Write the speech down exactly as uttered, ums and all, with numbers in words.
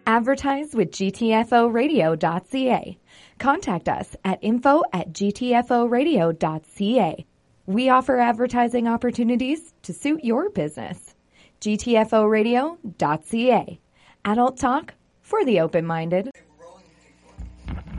Advertise with G T F O radio dot C A. Contact us at info at G T F O radio dot C A. We offer advertising opportunities to suit your business. G T F O radio dot C A. Adult talk for the open-minded.